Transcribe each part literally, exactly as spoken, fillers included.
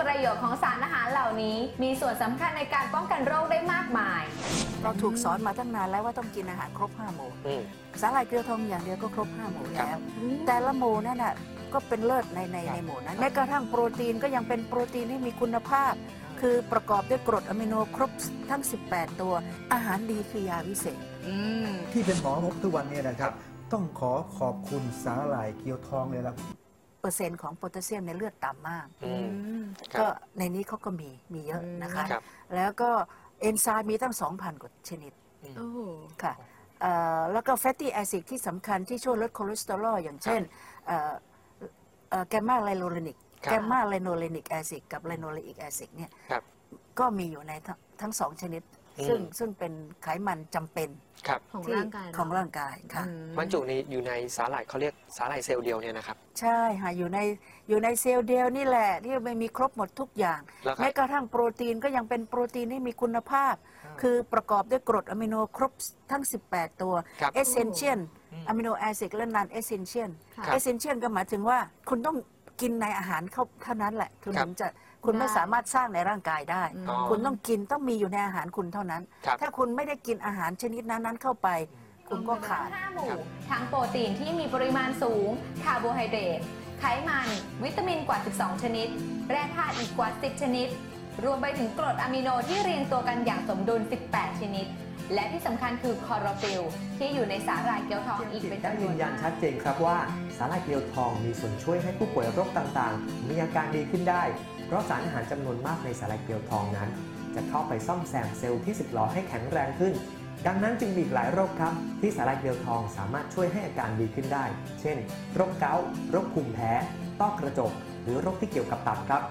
ประโยชน์ของสารอาหารเหล่านี้มีส่วนสำคัญในการป้องกันโรคได้มากมายเราถูกสอนมาตั้งนานแล้วว่าต้องกินอาหารครบห้าหมู่สาหร่ายเกลียวทองอย่างเดียวก็ครบห้าหมู่แล้วแต่ละหมู่นั่นน่ะก็เป็นเลิศในในในหมู่นั้นแม้กระทั่งโปรตีนก็ยังเป็นโปรตีนที่มีคุณภาพคือประกอบด้วยกรดอะมิโนครบทั้งสิบแปดตัวอาหารดีคือยาวิเศษที่เป็นหมอทุกวันนี้นะครับต้องขอขอบคุณสาหร่ายเกลียวทองเลยละเปอร์เซ็นต์ของโพแทสเซียมในเลือดต่ำมากก็ในนี้เขาก็มีมีเยอะนะคะแล้วก็เอนไซม์มีตั้ง สองพัน กว่าชนิดค่ะแล้วก็แฟตตี้แอซิดที่สำคัญที่ช่วยลดคอเลสเตอรอลอย่างเช่นแกมมาไลโนเลนิกแกมมาไลโนเลนิกแอซิดกับไลโนเลอิกแอซิดเนี่ยก็มีอยู่ในทั้งสองชนิดซึ่งซึ่งเป็นไขมันจำเป็นของร่างกายของร่างกายค่ะบรรจุในอยู่ในสาหร่ายเขาเรียกสาหร่ายเซลล์เดียวเนี่ยนะครับใช่ค่ะอยู่ในอยู่ในเซลล์เดียวนี่แหละที่ไม่มีครบหมดทุกอย่างแม้กระทั่งโปรตีนก็ยังเป็นโปรตีนที่มีคุณภาพคือประกอบด้วยกรดอะมิโนครบทั้งสิบแปดตัวเอเซนเชียลอะมิโนแอซิดและนันเอเซนเชียลเอเซนเชียลก็หมายถึงว่าคุณต้องกินในอาหารเขาเท่านั้นแหละคุณถึงจะคุณไม่สามารถสร้างในร่างกายได้คุณต้องกินต้องมีอยู่ในอาหารคุณเท่านั้นถ้าคุณไม่ได้กินอาหารชนิดนั้นๆเข้าไปคุณก็ขาดห้าหมู่ทั้งโปรตีนที่มีปริมาณสูงคาร์โบไฮเดรตไขมันวิตามินกว่าสิบสองชนิดแร่ธาตุอีกกว่าสิบชนิดรวมไปถึงกรดอะมิโนที่เรียงตัวกันอย่างสมดุลสิบแปดชนิดและที่สำคัญคือคลอโรฟิลล์ที่อยู่ในสาหร่ายเกลียวทองอีกเป็นจำนวนมากยืนยันชัดเจนครับว่าสาหร่ายเกลียวทองมีส่วนช่วยให้ผู้ป่วยโรคต่างๆมีอาการดีขึ้นได้เพราะสารอาหารจำนวนมากในสาหร่ายเกลียวทองนั้นจะเข้าไปซ่อมแซมเซลล์ที่สึกหรอให้แข็งแรงขึ้นดังนั้นจึงมีหลายโรคครับที่สาหร่ายเกลียวทองสามารถช่วยให้อาการดีขึ้นได้เช่นโรคเกาต์โรคภูมิแพ้ต้อกระจกหรือโรคที่เกี่ยวกับตับครับ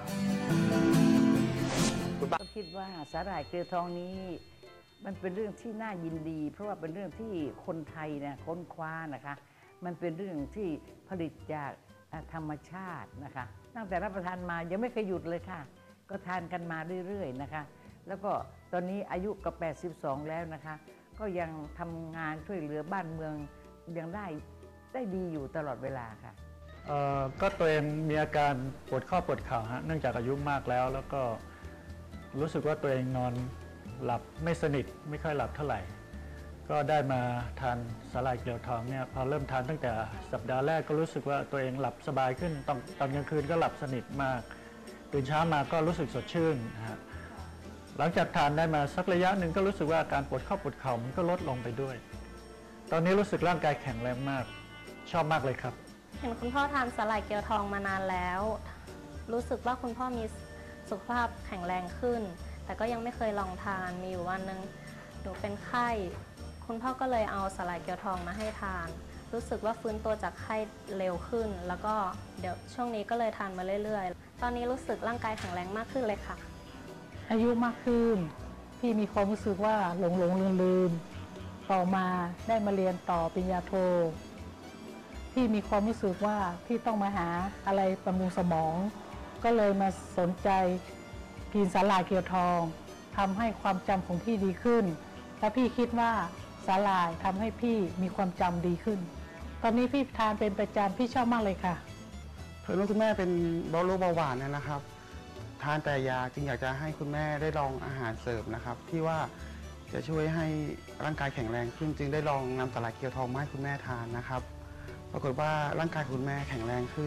ก็คิดว่าสาหร่ายเกลียวทองนี้มันเป็นเรื่องที่น่ายินดีเพราะว่าเป็นเรื่องที่คนไทยนะค้นคว้านะคะมันเป็นเรื่องที่ผลิตจากธรรมชาตินะคะตั้งแต่รับประทานมายังไม่เคยหยุดเลยค่ะก็ทานกันมาเรื่อยๆนะคะแล้วก็ตอนนี้อายุก็แปดสิบสองแล้วนะคะก็ยังทำงานช่วยเหลือบ้านเมืองยังได้ได้ดีอยู่ตลอดเวลาค่ะเอ่อก็ตัวเองมีอาการปวดข้อปวดเข่าฮะเนื่องจากอายุมากแล้วแล้วก็รู้สึกว่าตัวเองนอนหลับไม่สนิทไม่ค่อยหลับเท่าไหร่ก็ได้มาทานสาหร่ายเกลียวทองเนี่ยพอเริ่มทานตั้งแต่สัปดาห์แรกก็รู้สึกว่าตัวเองหลับสบายขึ้นตอนตอนกลางคืนก็หลับสนิทมากตื่นเช้ามาก็รู้สึกสดชื่นนะฮะหลังจากทานได้มาสักระยะหนึ่งก็รู้สึกว่าการปวดข้อปวดเข่ามันก็ลดลงไปด้วยตอนนี้รู้สึกร่างกายแข็งแรงมากชอบมากเลยครับเห็นคุณพ่อทานสาหร่ายเกลียวทองมานานแล้วรู้สึกว่าคุณพ่อมีสุขภาพแข็งแรงขึ้นแต่ก็ยังไม่เคยลองทานมีอยู่วันหนึ่งหนูเป็นไข้คุณพ่อก็เลยเอาสาหร่ายเกลียวทองมาให้ทานรู้สึกว่าฟื้นตัวจากไข้เร็วขึ้นแล้วก็เดี๋ยวช่วงนี้ก็เลยทานมาเรื่อยๆตอนนี้รู้สึกร่างกายแข็งแรงมากขึ้นเลยค่ะอายุมากขึ้นพี่มีความรู้สึกว่าหลงหลงลืมลืมต่อมาได้มาเรียนต่อปริญญาโทพี่มีความรู้สึกว่าพี่ต้องมาหาอะไรบำรุงสมองก็เลยมาสนใจกินสาหร่ายเกลียวทองทำให้ความจำของพี่ดีขึ้นและพี่คิดว่าสาหร่ายทำให้พี่มีความจำดีขึ้นตอนนี้พี่ทานเป็นประจำพี่ชอบมากเลยค่ะเพื่อนคุณแม่เป็นโรคเบาหวานนะครับทานแต่ยาจึงอยากจะให้คุณแม่ได้ลองอาหารเสริมนะครับที่ว่าจะช่วยให้ร่างกายแข็งแรงขึ้นจึงได้ลองนำสาหร่ายเกลียวทองมาให้คุณแม่ทานนะครับปรากฏว่าร่างกายคุณแม่แข็งแรงขึ้น